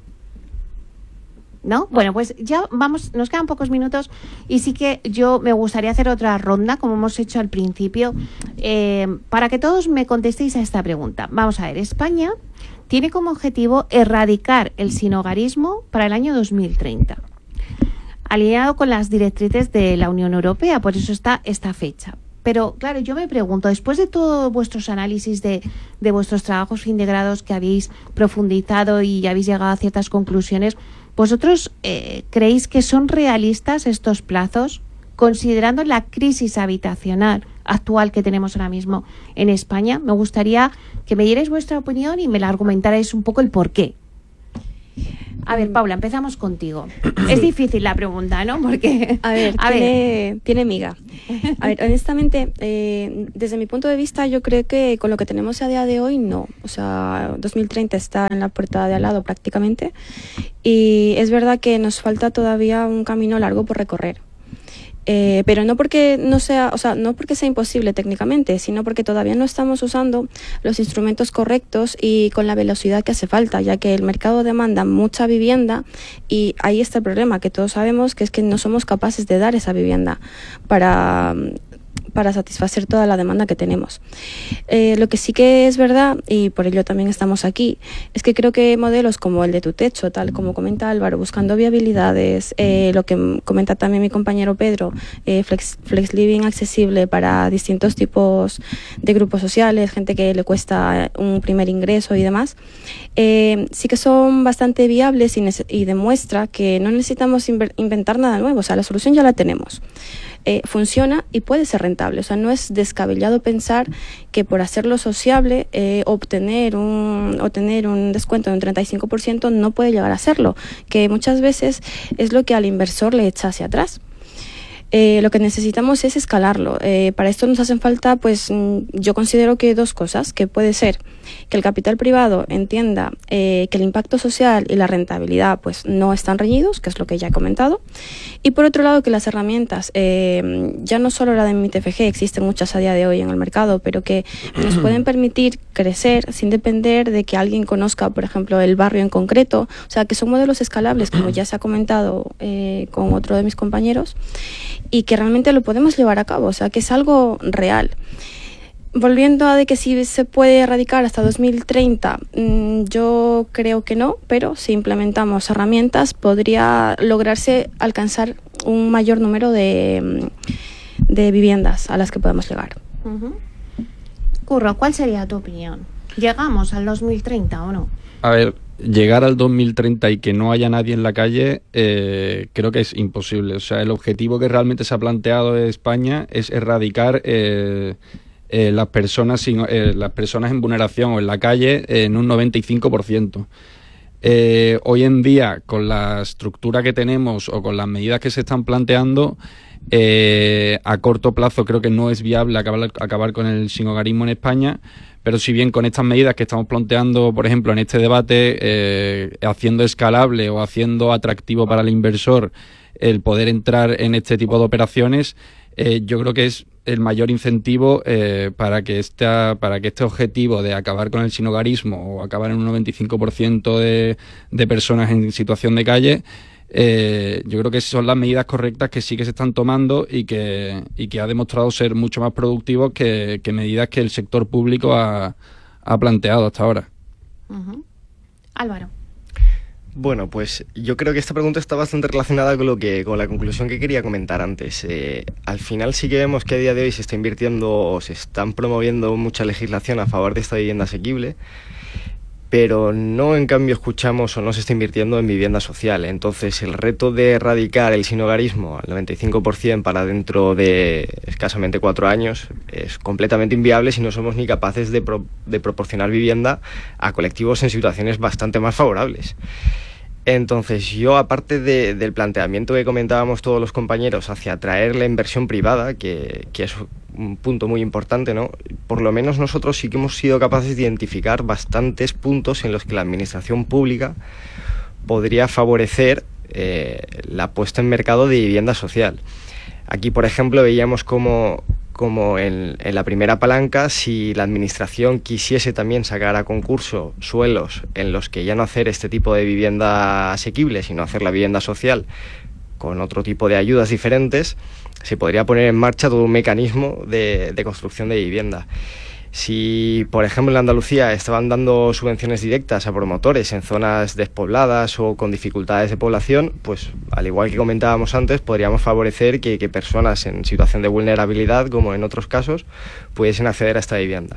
Speaker 1: ¿No? Bueno, pues ya vamos, nos quedan pocos minutos y sí que yo me gustaría hacer otra ronda, como hemos hecho al principio, para que todos me contestéis a esta pregunta. Vamos a ver, España tiene como objetivo erradicar el sinhogarismo para el año 2030, alineado con las directrices de la Unión Europea, por eso está esta fecha. Pero claro, yo me pregunto, después de todos vuestros análisis de vuestros trabajos integrados que habéis profundizado y habéis llegado a ciertas conclusiones, ¿vosotros creéis que son realistas estos plazos, considerando la crisis habitacional actual que tenemos ahora mismo en España? Me gustaría que me dierais vuestra opinión y me la argumentarais un poco el porqué. A ver, Paula, empezamos contigo. Es difícil la pregunta, ¿no? Porque
Speaker 2: tiene miga. A ver, honestamente, desde mi punto de vista, yo creo que con lo que tenemos a día de hoy, no. O sea, 2030 está en la puerta de al lado prácticamente, y es verdad que nos falta todavía un camino largo por recorrer. Pero no porque no sea, o sea, no porque sea imposible técnicamente, sino porque todavía no estamos usando los instrumentos correctos y con la velocidad que hace falta, ya que el mercado demanda mucha vivienda y ahí está el problema, que todos sabemos, que es que no somos capaces de dar esa vivienda para satisfacer toda la demanda que tenemos. Lo que sí que es verdad, y por ello también estamos aquí, es que creo que modelos como el de Tu Techo, tal como comenta Álvaro, buscando viabilidades, lo que comenta también mi compañero Pedro, flex living accesible para distintos tipos de grupos sociales, gente que le cuesta un primer ingreso y demás, sí que son bastante viables y demuestra que no necesitamos inventar nada nuevo, o sea, la solución ya la tenemos. Funciona y puede ser rentable, o sea, no es descabellado pensar que por hacerlo sociable, obtener un descuento de un 35% no puede llegar a serlo, que muchas veces es lo que al inversor le echa hacia atrás. Lo que necesitamos es escalarlo. Para esto nos hacen falta, pues yo considero que dos cosas, que puede ser que el capital privado entienda que el impacto social y la rentabilidad pues no están reñidos, que es lo que ya he comentado, y por otro lado que las herramientas, ya no solo la de MITFG, existen muchas a día de hoy en el mercado, pero que nos pueden permitir crecer sin depender de que alguien conozca, por ejemplo, el barrio en concreto, o sea, que son modelos escalables, como ya se ha comentado con otro de mis compañeros, y que realmente lo podemos llevar a cabo, o sea, que es algo real. Volviendo a de que si se puede erradicar hasta 2030, yo creo que no, pero si implementamos herramientas podría lograrse alcanzar un mayor número de viviendas a las que podamos llegar.
Speaker 1: Uh-huh. Curro, ¿cuál sería tu opinión? ¿Llegamos al 2030 o no?
Speaker 3: A ver, llegar al 2030 y que no haya nadie en la calle, creo que es imposible. O sea, el objetivo que realmente se ha planteado de España es erradicar las personas en vulneración o en la calle en un 95%. Hoy en día, con la estructura que tenemos o con las medidas que se están planteando, a corto plazo creo que no es viable acabar con el sinhogarismo en España. Pero si bien con estas medidas que estamos planteando, por ejemplo, en este debate, haciendo escalable o haciendo atractivo para el inversor el poder entrar en este tipo de operaciones, yo creo que es el mayor incentivo para que este objetivo de acabar con el sinhogarismo o acabar en un 95% de personas en situación de calle, yo creo que son las medidas correctas que sí que se están tomando y que ha demostrado ser mucho más productivos que medidas que el sector público ha planteado hasta ahora.
Speaker 1: Uh-huh. Álvaro.
Speaker 4: Bueno, pues yo creo que esta pregunta está bastante relacionada con la conclusión que quería comentar antes. Al final sí que vemos que a día de hoy se está invirtiendo o se están promoviendo mucha legislación a favor de esta vivienda asequible, pero no en cambio escuchamos o no se está invirtiendo en vivienda social. Entonces el reto de erradicar el sinhogarismo al 95% para dentro de escasamente 4 años es completamente inviable si no somos ni capaces de proporcionar vivienda a colectivos en situaciones bastante más favorables. Entonces yo, aparte del planteamiento que comentábamos todos los compañeros hacia atraer la inversión privada, que es un punto muy importante, ¿no? Por lo menos nosotros sí que hemos sido capaces de identificar bastantes puntos en los que la administración pública podría favorecer la puesta en mercado de vivienda social. Aquí, por ejemplo, veíamos como en la primera palanca, si la administración quisiese también sacar a concurso suelos en los que ya no hacer este tipo de vivienda asequible, sino hacer la vivienda social con otro tipo de ayudas diferentes, se podría poner en marcha todo un mecanismo de construcción de vivienda. Si, por ejemplo, en Andalucía estaban dando subvenciones directas a promotores en zonas despobladas o con dificultades de población, pues al igual que comentábamos antes, podríamos favorecer que personas en situación de vulnerabilidad, como en otros casos, pudiesen acceder a esta vivienda.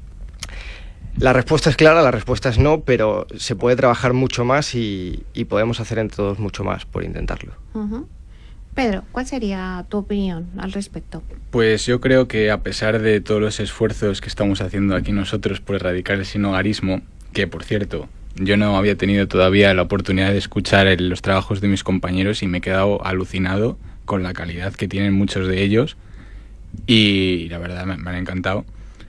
Speaker 4: La respuesta es clara, la respuesta es no, pero se puede trabajar mucho más y podemos hacer entre todos mucho más por intentarlo.
Speaker 1: Uh-huh. Pedro, ¿cuál sería tu opinión al respecto?
Speaker 5: Pues yo creo que a pesar de todos los esfuerzos que estamos haciendo aquí nosotros por erradicar el sinhogarismo, que por cierto, yo no había tenido todavía la oportunidad de escuchar los trabajos de mis compañeros y me he quedado alucinado con la calidad que tienen muchos de ellos y la verdad me han encantado.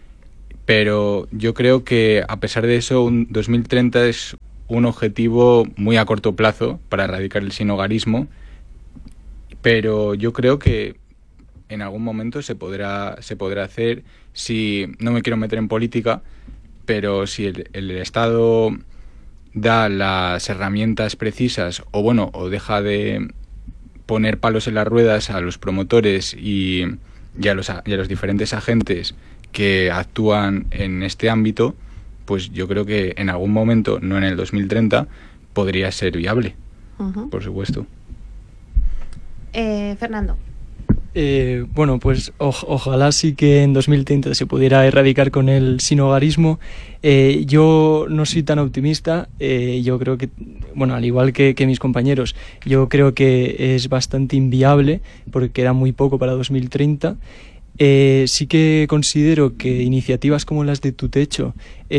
Speaker 5: Pero yo creo que a pesar de eso, un 2030 es un objetivo muy a corto plazo para erradicar el sinhogarismo, pero yo creo que en algún momento se podrá hacer. Si no me quiero meter en política, pero si el Estado da las herramientas precisas o deja de poner palos en las ruedas a los promotores y a los diferentes agentes que actúan en este ámbito, pues yo creo que en algún momento, no en el 2030, podría ser viable, por supuesto.
Speaker 1: Fernando.
Speaker 6: Bueno, pues ojalá sí que en 2030 se pudiera erradicar con el sinhogarismo. Yo no soy tan optimista. Yo creo que, bueno, al igual que mis compañeros, yo creo que es bastante inviable porque queda muy poco para 2030. Sí que considero que iniciativas como las de Tu Techo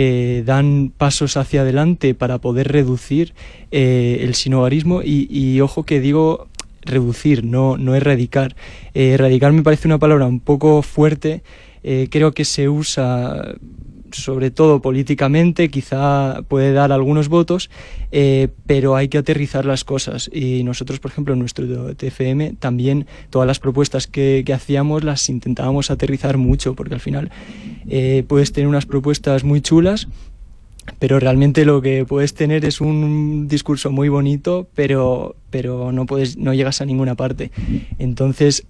Speaker 6: dan pasos hacia adelante para poder reducir el sinhogarismo y ojo que digo reducir, no erradicar. Erradicar me parece una palabra un poco fuerte, creo que se usa sobre todo políticamente, quizá puede dar algunos votos, pero hay que aterrizar las cosas y nosotros, por ejemplo, en nuestro TFM también todas las propuestas que hacíamos las intentábamos aterrizar mucho, porque al final puedes tener unas propuestas muy chulas, pero realmente lo que puedes tener es un discurso muy bonito, pero no llegas a ninguna parte. Entonces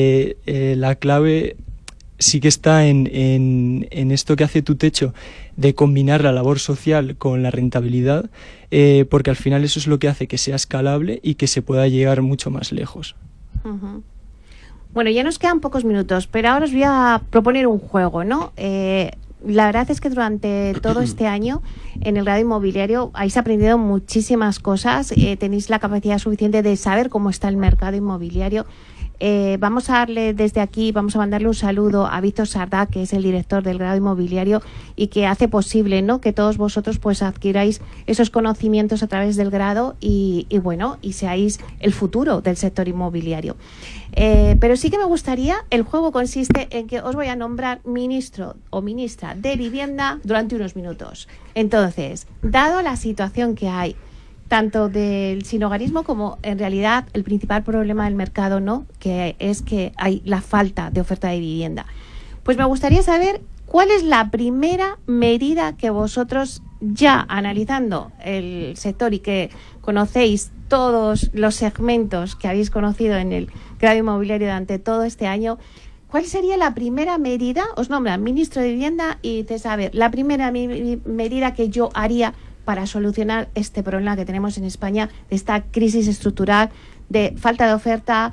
Speaker 6: la clave sí que está en esto que hace Tu Techo, de combinar la labor social con la rentabilidad, porque al final eso es lo que hace que sea escalable y que se pueda llegar mucho más lejos.
Speaker 1: Uh-huh. Bueno, ya nos quedan pocos minutos, pero ahora os voy a proponer un juego, ¿no? La verdad es que durante todo este año en el grado inmobiliario habéis aprendido muchísimas cosas, tenéis la capacidad suficiente de saber cómo está el mercado inmobiliario. Vamos a darle desde aquí, vamos a mandarle un saludo a Víctor Sardá, que es el director del grado inmobiliario y que hace posible, ¿no?, que todos vosotros pues adquiráis esos conocimientos a través del grado y seáis el futuro del sector inmobiliario. Pero sí que me gustaría, el juego consiste en que os voy a nombrar ministro o ministra de Vivienda durante unos minutos. Entonces, dado la situación que hay, tanto del sinhogarismo como en realidad el principal problema del mercado, ¿no?, que es que hay la falta de oferta de vivienda, pues me gustaría saber cuál es la primera medida que vosotros, ya analizando el sector y que conocéis todos los segmentos que habéis conocido en el grado inmobiliario durante todo este año, ¿cuál sería la primera medida? Os nombran ministro de Vivienda y dices, a ver, la primera medida que yo haría para solucionar este problema que tenemos en España, de esta crisis estructural, de falta de oferta,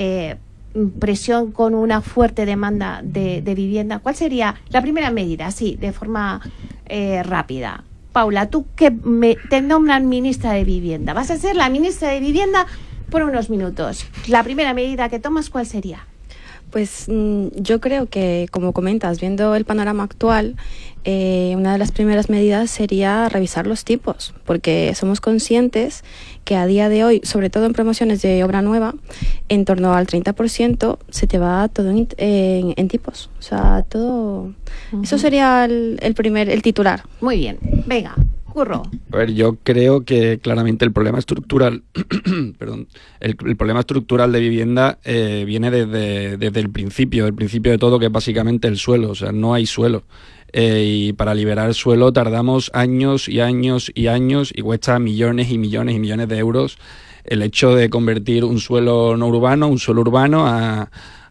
Speaker 1: presión con una fuerte demanda de vivienda. ¿Cuál sería la primera medida? Sí, de forma rápida. Paula, tú que te nombran ministra de Vivienda, vas a ser la ministra de Vivienda por unos minutos. La primera medida que tomas, ¿cuál sería?
Speaker 2: Pues yo creo que, como comentas, viendo el panorama actual, una de las primeras medidas sería revisar los tipos, porque somos conscientes que a día de hoy, sobre todo en promociones de obra nueva, en torno al 30% se te va todo en tipos. O sea, todo... Uh-huh. Eso sería el titular.
Speaker 1: Muy bien. Venga, Curro. A
Speaker 3: ver, yo creo que claramente el problema estructural, perdón, el problema estructural de vivienda viene desde el principio de todo, que es básicamente el suelo. O sea, no hay suelo. Y para liberar suelo tardamos años y años y años y cuesta millones y millones y millones de euros el hecho de convertir un suelo no urbano, un suelo urbano a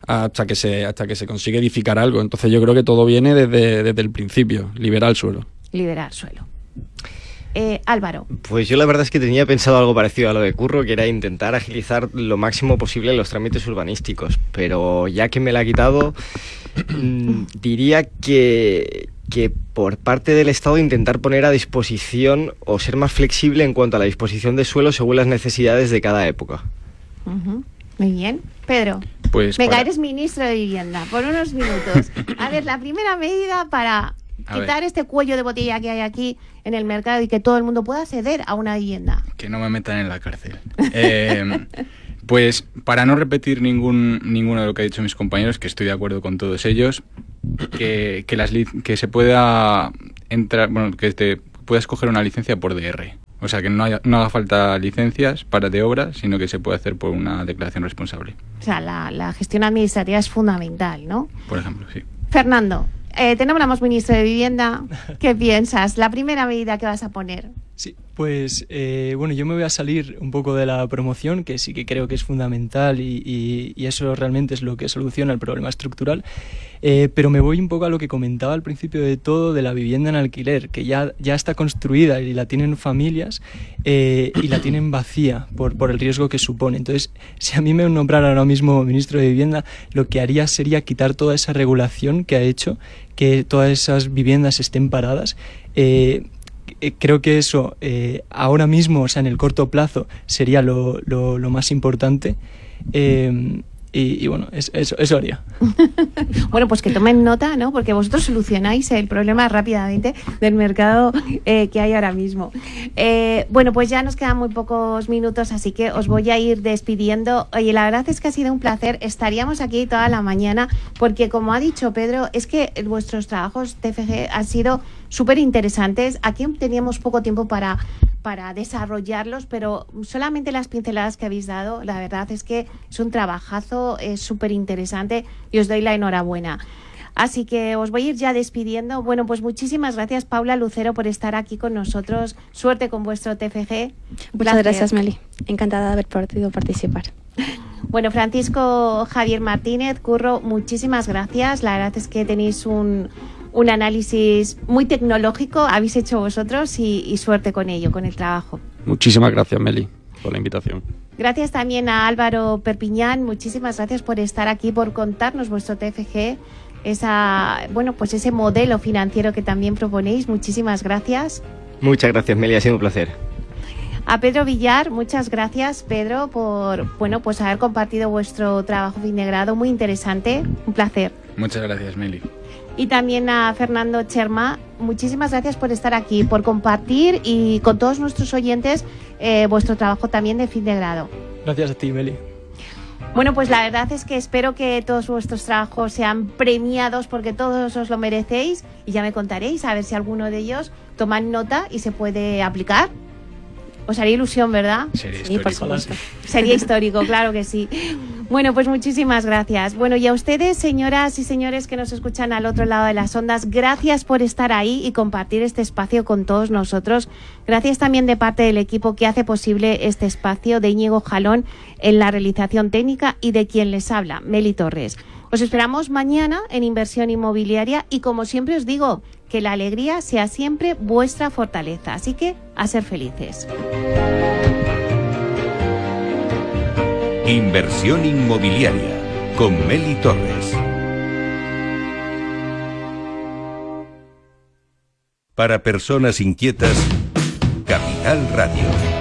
Speaker 3: hasta que se consigue edificar algo. Entonces yo creo que todo viene desde el principio, liberar el suelo.
Speaker 1: Liberar suelo. Álvaro.
Speaker 4: Pues yo la verdad es que tenía pensado algo parecido a lo de Curro, que era intentar agilizar lo máximo posible los trámites urbanísticos, pero ya que me la ha quitado, diría que por parte del Estado intentar poner a disposición o ser más flexible en cuanto a la disposición de suelo según las necesidades de cada época.
Speaker 1: Muy bien. Pedro.
Speaker 5: Pues
Speaker 1: venga, eres ministro de Vivienda, por unos minutos. A ver, la primera medida para quitar este cuello de botella que hay aquí en el mercado y que todo el mundo pueda acceder a una vivienda.
Speaker 5: Que no me metan en la cárcel. Pues para no repetir ninguno de lo que han dicho mis compañeros, que estoy de acuerdo con todos ellos, que se pueda entrar, bueno, que te puedas coger una licencia por DR. O sea, que no haga falta licencias para de obras, sino que se puede hacer por una declaración responsable.
Speaker 1: O sea, la gestión administrativa es fundamental, ¿no?
Speaker 5: Por ejemplo, sí.
Speaker 1: Fernando, te nombramos ministro de Vivienda. ¿Qué piensas? La primera medida que vas a poner.
Speaker 6: Sí, pues bueno, yo me voy a salir un poco de la promoción, que sí que creo que es fundamental y eso realmente es lo que soluciona el problema estructural, pero me voy un poco a lo que comentaba al principio de todo de la vivienda en alquiler, que ya está construida y la tienen familias y la tienen vacía por el riesgo que supone. Entonces, si a mí me nombrara ahora mismo ministro de Vivienda, lo que haría sería quitar toda esa regulación que ha hecho que todas esas viviendas estén paradas. Creo que eso ahora mismo, o sea, en el corto plazo, sería lo más importante. Y bueno, eso haría.
Speaker 1: Bueno, pues que tomen nota, ¿no? Porque vosotros solucionáis el problema rápidamente del mercado que hay ahora mismo. Bueno, pues ya nos quedan muy pocos minutos, así que os voy a ir despidiendo. Oye, la verdad es que ha sido un placer. Estaríamos aquí toda la mañana porque, como ha dicho Pedro, es que vuestros trabajos TFG han sido súper interesantes. Aquí teníamos poco tiempo para desarrollarlos, pero solamente las pinceladas que habéis dado, la verdad es que es un trabajazo, es súper interesante y os doy la enhorabuena. Así que os voy a ir ya despidiendo. Bueno, pues muchísimas gracias, Paula Lucero, por estar aquí con nosotros. Suerte con vuestro TFG.
Speaker 2: Muchas gracias, Meli. Encantada de haber podido participar.
Speaker 1: Bueno, Francisco Javier Martínez, Curro, muchísimas gracias. La verdad es que tenéis un análisis muy tecnológico, habéis hecho vosotros y suerte con ello, con el trabajo.
Speaker 3: Muchísimas gracias, Meli, por la invitación.
Speaker 1: Gracias también a Álvaro Perpiñán, muchísimas gracias por estar aquí, por contarnos vuestro TFG, ese modelo financiero que también proponéis. Muchísimas gracias.
Speaker 4: Muchas gracias, Meli, ha sido un placer.
Speaker 1: A Pedro Villar, muchas gracias, Pedro, por haber compartido vuestro trabajo fin de grado, muy interesante, un placer.
Speaker 5: Muchas gracias, Meli.
Speaker 1: Y también a Fernando Cherma, muchísimas gracias por estar aquí, por compartir y con todos nuestros oyentes vuestro trabajo también de fin de grado.
Speaker 6: Gracias a ti, Meli.
Speaker 1: Bueno, pues la verdad es que espero que todos vuestros trabajos sean premiados porque todos os lo merecéis y ya me contaréis a ver si alguno de ellos toman nota y se puede aplicar. Os haría ilusión, ¿verdad?
Speaker 5: Sería histórico.
Speaker 1: Por supuesto. Sería histórico, claro que sí. Bueno, pues muchísimas gracias. Bueno, y a ustedes, señoras y señores que nos escuchan al otro lado de las ondas, gracias por estar ahí y compartir este espacio con todos nosotros. Gracias también de parte del equipo que hace posible este espacio, de Íñigo Jalón en la realización técnica y de quien les habla, Meli Torres. Os esperamos mañana en Inversión Inmobiliaria y, como siempre os digo, que la alegría sea siempre vuestra fortaleza. Así que, a ser felices.
Speaker 7: Inversión Inmobiliaria con Meli Torres. Para personas inquietas, Capital Radio.